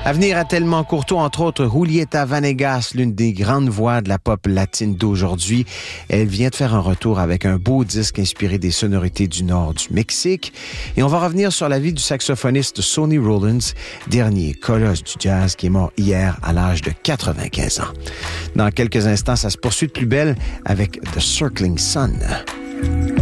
À venir à Tellement Courtois, entre autres, Julieta Vanegas, l'une des grandes voix de la pop latine d'aujourd'hui. Elle vient de faire un retour avec un beau disque inspiré des sonorités du nord du Mexique. Et on va revenir sur la vie du saxophoniste Sonny Rollins, dernier colosse du jazz qui est mort hier à l'âge de 95 ans. Dans quelques instants, ça se poursuit de plus belle avec The Circling Sun.